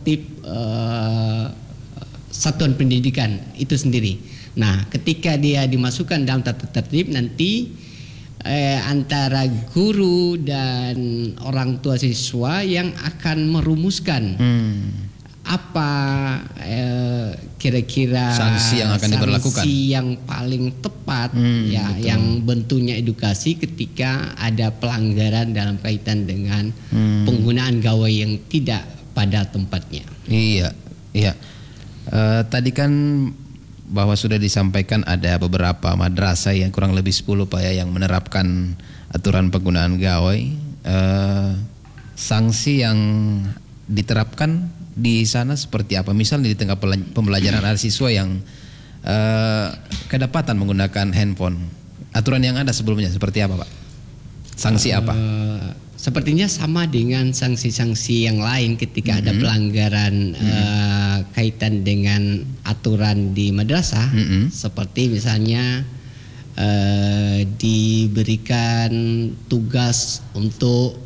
tertib satuan pendidikan itu sendiri. Nah, ketika dia dimasukkan dalam tata tertib, nanti antara guru dan orang tua siswa yang akan merumuskan apa kira-kira sanksi yang akan diberlakukan, sanksi yang paling tepat ya, betul. Yang bentuknya edukasi ketika ada pelanggaran dalam kaitan dengan penggunaan gawai yang tidak pada tempatnya. Iya, iya. Tadi kan bahwa sudah disampaikan ada beberapa madrasah yang kurang lebih 10 Pak ya yang menerapkan aturan penggunaan gawai. Sanksi yang diterapkan di sana seperti apa? Misalnya di tengah pembelajaran ada siswa yang kedapatan menggunakan handphone. Aturan yang ada sebelumnya seperti apa Pak? Sanksi apa? Sepertinya sama dengan sanksi-sanksi yang lain ketika ada pelanggaran kaitan dengan aturan di madrasah, seperti misalnya diberikan tugas untuk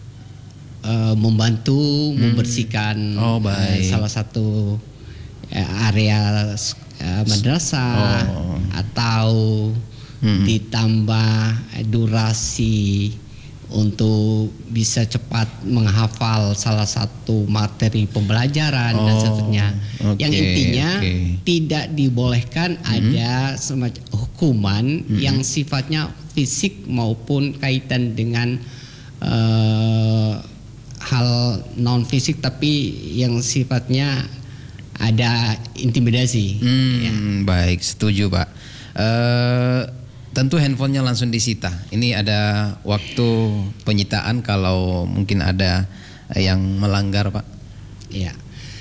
membantu membersihkan salah satu area madrasah atau ditambah durasi untuk bisa cepat menghafal salah satu materi pembelajaran dan seterusnya. Yang intinya tidak dibolehkan ada semacam hukuman yang sifatnya fisik maupun kaitan dengan hal non fisik, tapi yang sifatnya ada intimidasi. Baik, setuju Pak. Tentu handphonenya langsung disita. Ini ada waktu penyitaan kalau mungkin ada yang melanggar Pak. Ya,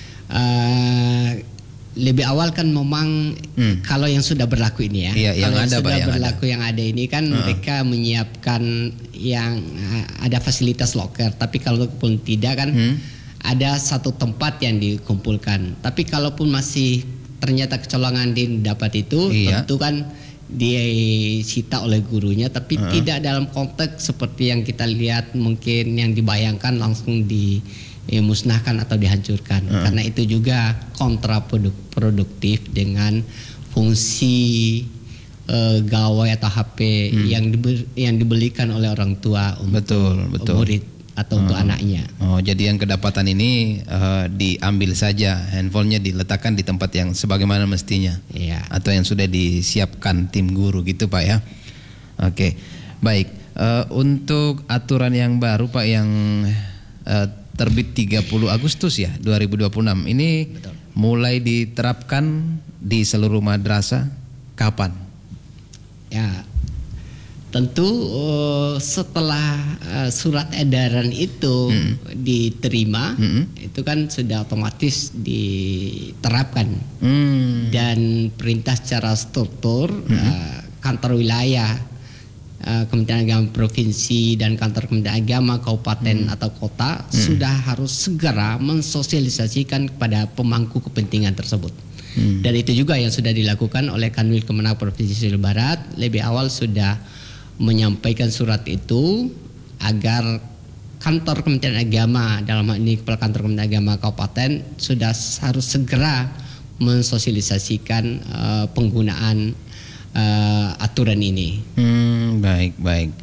lebih awal kan memang kalau yang sudah berlaku ini ya. Yang kalau ada, yang sudah Pak, berlaku yang ada ini kan mereka menyiapkan yang ada fasilitas locker. Tapi kalau pun tidak kan ada satu tempat yang dikumpulkan. Tapi kalaupun masih ternyata kecolongan didapat itu, tentu kan disita oleh gurunya, tapi tidak dalam konteks seperti yang kita lihat mungkin yang dibayangkan langsung dimusnahkan atau dihancurkan. Karena itu juga kontraproduktif dengan fungsi gawai atau HP yang dibelikan oleh orang tua untuk murid atau untuk anaknya. Jadi yang kedapatan ini diambil saja handphonenya, diletakkan di tempat yang sebagaimana mestinya, atau yang sudah disiapkan tim guru gitu Pak ya. Oke, baik. Untuk aturan yang baru Pak yang terbit 30 Agustus ya 2026 ini mulai diterapkan di seluruh madrasah kapan? Ya, tentu setelah surat edaran itu diterima, itu kan sudah otomatis diterapkan dan perintah secara struktur kantor wilayah, Kementerian Agama Provinsi dan kantor Kementerian Agama Kabupaten atau kota sudah harus segera mensosialisasikan kepada pemangku kepentingan tersebut. Dan itu juga yang sudah dilakukan oleh Kanwil Kemenag Provinsi Sulawesi Barat. Lebih awal sudah menyampaikan surat itu agar kantor Kementerian Agama, dalam hal ini Kepala Kantor Kementerian Agama Kabupaten, sudah harus segera mensosialisasikan penggunaan aturan ini. Baik.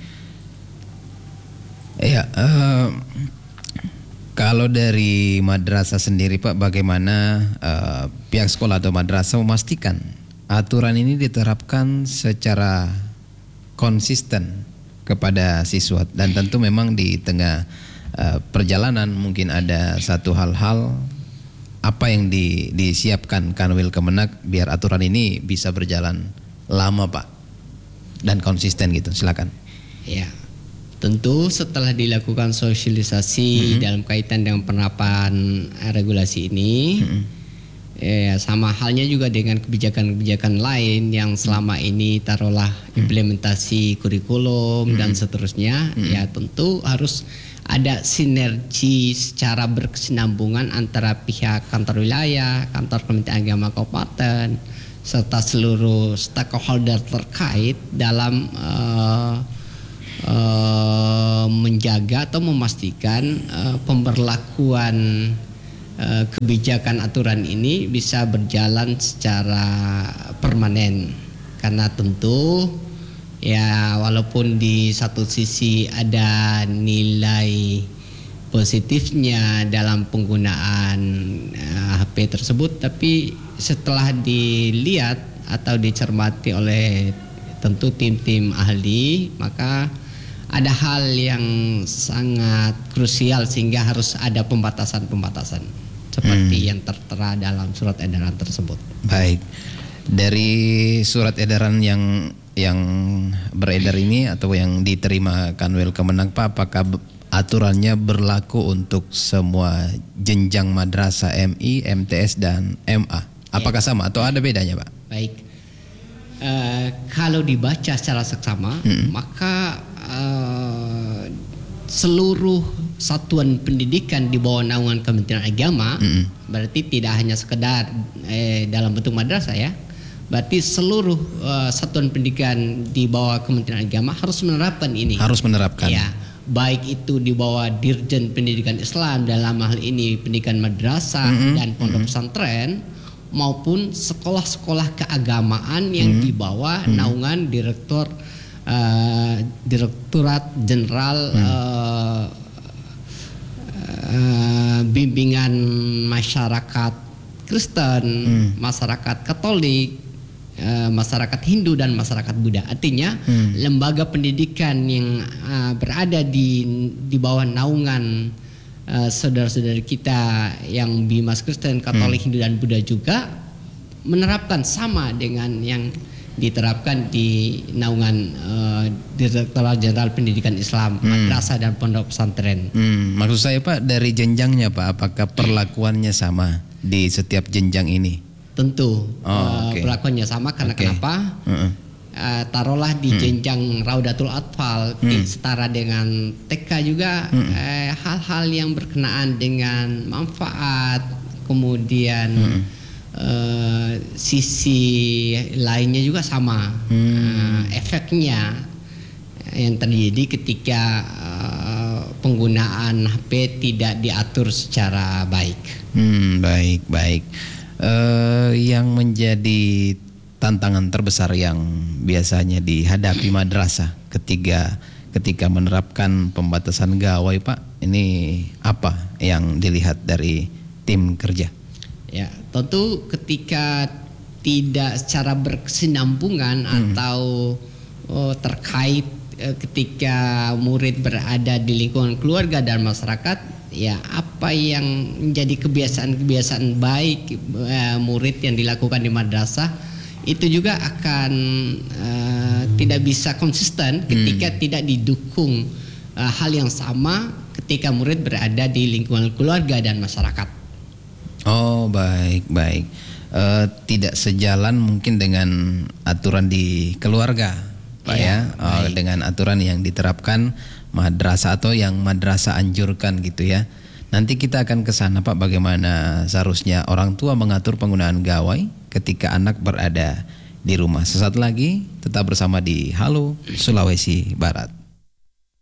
Ya, kalau dari madrasah sendiri Pak, bagaimana pihak sekolah atau madrasah memastikan aturan ini diterapkan secara konsisten kepada siswa, dan tentu memang di tengah perjalanan mungkin ada satu hal-hal apa yang disiapkan Kanwil Kemenag biar aturan ini bisa berjalan lama Pak dan konsisten gitu. Silakan. Ya, tentu setelah dilakukan sosialisasi dalam kaitan dengan penerapan regulasi ini, sama halnya juga dengan kebijakan-kebijakan lain yang selama ini taruhlah implementasi kurikulum dan seterusnya, ya tentu harus ada sinergi secara berkesinambungan antara pihak kantor wilayah, kantor Kementerian Agama Kabupaten, serta seluruh stakeholder terkait dalam menjaga atau memastikan pemberlakuan kebijakan aturan ini bisa berjalan secara permanen, karena tentu ya walaupun di satu sisi ada nilai positifnya dalam penggunaan HP tersebut, tapi setelah dilihat atau dicermati oleh tentu tim-tim ahli, maka ada hal yang sangat krusial sehingga harus ada pembatasan-pembatasan seperti yang tertera dalam surat edaran tersebut. Baik, dari surat edaran yang beredar ini atau yang diterima Kanwil Kemenang Pak, apakah aturannya berlaku untuk semua jenjang madrasah MI, MTS dan MA? Apakah sama atau ada bedanya Pak? Baik, kalau dibaca secara seksama maka seluruh satuan pendidikan di bawah naungan Kementerian Agama, berarti tidak hanya sekedar dalam bentuk madrasah ya, berarti seluruh satuan pendidikan di bawah Kementerian Agama harus menerapkan ini. Harus menerapkan. Ya, baik itu di bawah Dirjen Pendidikan Islam, dalam hal ini pendidikan madrasah dan pondok pesantren, maupun sekolah-sekolah keagamaan yang di bawah naungan Direktorat Jenderal Bimbingan Masyarakat Kristen, Masyarakat Katolik, masyarakat Hindu dan masyarakat Buddha. Artinya lembaga pendidikan yang berada di bawah naungan saudara-saudara kita yang Bimas Kristen, Katolik, Hindu dan Buddha juga menerapkan sama dengan yang diterapkan di naungan Direktorat Jenderal Pendidikan Islam, madrasah dan pondok pesantren. Maksud saya Pak, dari jenjangnya Pak, apakah perlakuannya sama di setiap jenjang ini? Tentu perlakuannya sama karena kenapa? Taruhlah di jenjang Raudatul Atfal setara dengan TK juga, hal-hal yang berkenaan dengan manfaat, kemudian sisi lainnya juga sama, efeknya yang terjadi ketika penggunaan HP tidak diatur secara baik. Baik. Yang menjadi tantangan terbesar yang biasanya dihadapi madrasah ketika menerapkan pembatasan gawai Pak, ini apa yang dilihat dari tim kerja? Ya, tentu ketika tidak secara berkesinambungan atau terkait ketika murid berada di lingkungan keluarga dan masyarakat, ya apa yang menjadi kebiasaan-kebiasaan baik murid yang dilakukan di madrasah itu juga akan tidak bisa konsisten ketika tidak didukung hal yang sama ketika murid berada di lingkungan keluarga dan masyarakat. Oh, baik. Tidak sejalan mungkin dengan aturan di keluarga, Pak ya. Dengan aturan yang diterapkan madrasah atau yang madrasah anjurkan gitu ya. Nanti kita akan ke sana Pak, bagaimana seharusnya orang tua mengatur penggunaan gawai ketika anak berada di rumah. Sesaat lagi tetap bersama di Halo Sulawesi Barat.